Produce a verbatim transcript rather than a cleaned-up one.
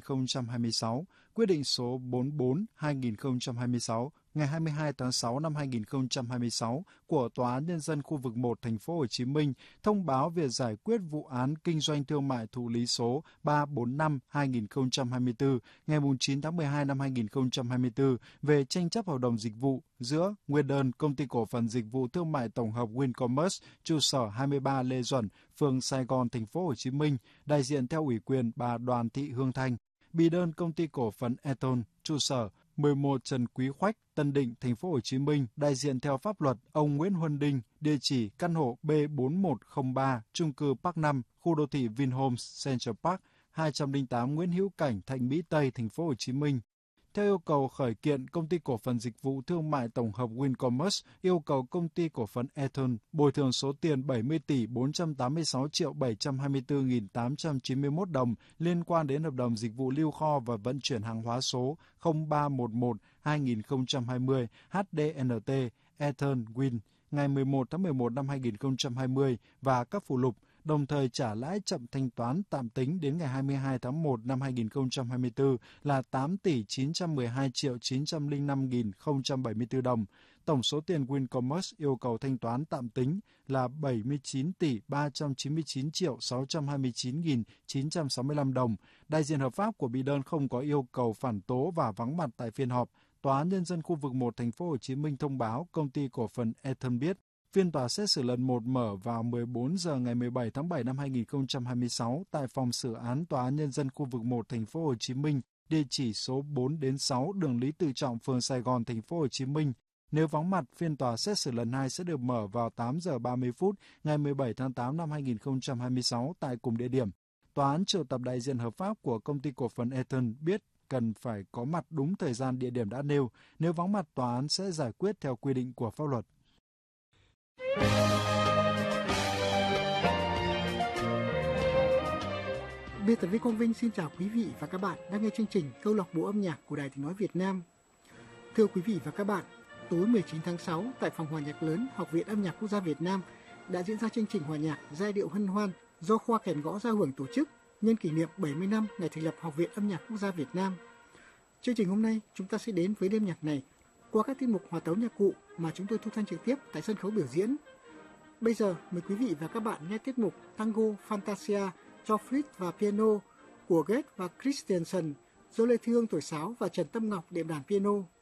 không trăm hai mươi sáu, quyết định số bốn mươi tư hai nghìn không trăm hai mươi sáu ngày hai mươi hai tháng sáu năm hai nghìn không trăm hai mươi sáu của Tòa án Nhân dân khu vực một thành phố Hồ Chí Minh thông báo việc giải quyết vụ án kinh doanh thương mại thụ lý số ba trăm bốn mươi lăm hai nghìn không trăm hai mươi tư ngày chín tháng mười hai năm hai nghìn không trăm hai mươi tư về tranh chấp hợp đồng dịch vụ giữa nguyên đơn Công ty Cổ phần Dịch vụ Thương mại Tổng hợp Wincommerce, trụ sở hai mươi ba Lê Duẩn, phường Sài Gòn, thành phố Hồ Chí Minh, đại diện theo ủy quyền bà Đoàn Thị Hương Thanh. Bị đơn Công ty Cổ phần Eton, trụ sở mười một Trần Quý Khoách, Tân Định, thành phố Hồ Chí Minh, đại diện theo pháp luật ông Nguyễn Huân Đinh, địa chỉ căn hộ B bốn một không ba, chung cư Park năm, khu đô thị Vinhomes Central Park, hai trăm lẻ tám Nguyễn Hữu Cảnh, Thạnh Mỹ Tây, thành phố Hồ Chí Minh. Theo yêu cầu khởi kiện, Công ty Cổ phần Dịch vụ Thương mại Tổng hợp Wincommerce yêu cầu Công ty Cổ phần Eton bồi thường số tiền bảy mươi tỷ bốn trăm tám mươi sáu triệu bảy trăm hai mươi tư nghìn tám trăm chín mươi mốt đồng liên quan đến hợp đồng dịch vụ lưu kho và vận chuyển hàng hóa số không ba một một hai nghìn không trăm hai mươi H D N T Eton Win ngày mười một tháng mười một năm hai nghìn không trăm hai mươi và các phụ lục, đồng thời trả lãi chậm thanh toán tạm tính đến ngày hai mươi hai tháng một năm hai nghìn không trăm hai mươi tư là tám tỷ chín trăm mười hai triệu chín trăm lẻ năm nghìn không trăm bảy mươi tư đồng. Tổng số tiền Wincommerce yêu cầu thanh toán tạm tính là bảy mươi chín tỷ ba trăm chín mươi chín triệu sáu trăm hai mươi chín nghìn chín trăm sáu mươi lăm đồng. Đại diện hợp pháp của bị đơn không có yêu cầu phản tố và vắng mặt tại phiên họp. Tòa án Nhân dân khu vực một thành phố Hồ Chí Minh thông báo Công ty Cổ phần Eton biết phiên tòa xét xử lần một mở vào mười bốn giờ ngày mười bảy tháng bảy năm hai nghìn không trăm hai mươi sáu tại phòng xử án Tòa án Nhân dân khu vực một thành phố Hồ Chí Minh, địa chỉ số bốn đến sáu đường Lý Tự Trọng, phường Sài Gòn, thành phố Hồ Chí Minh. Nếu vắng mặt, phiên tòa xét xử lần hai sẽ được mở vào tám giờ ba mươi phút ngày mười bảy tháng tám năm hai nghìn không trăm hai mươi sáu tại cùng địa điểm. Tòa án triệu tập đại diện hợp pháp của Công ty Cổ phần Eton biết cần phải có mặt đúng thời gian địa điểm đã nêu. Nếu vắng mặt, tòa án sẽ giải quyết theo quy định của pháp luật. Biên tập viên Quang Vinh xin chào quý vị và các bạn đang nghe chương trình Câu lạc bộ âm nhạc của Đài Tiếng nói Việt Nam. Thưa quý vị và các bạn, tối mười chín tháng sáu tại phòng hòa nhạc lớn Học viện Âm nhạc Quốc gia Việt Nam đã diễn ra chương trình hòa nhạc giai điệu hân hoan do khoa kèn gõ Giao hưởng tổ chức nhân kỷ niệm bảy mươi năm ngày thành lập Học viện Âm nhạc Quốc gia Việt Nam. Chương trình hôm nay chúng ta sẽ đến với đêm nhạc này qua các tiết mục hòa tấu nhạc cụ mà chúng tôi thu thanh trực tiếp tại sân khấu biểu diễn. Bây giờ mời quý vị và các bạn nghe tiết mục Tango Fantasia cho flute và piano của Goethe và Christiansen, do Lê Thị Hương thổi sáo và Trần Tâm Ngọc đệm đàn piano.